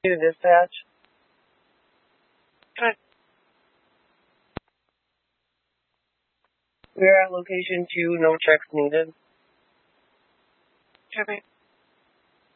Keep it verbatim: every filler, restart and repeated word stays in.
To dispatch. Good. We're at location two, no checks needed. Copy.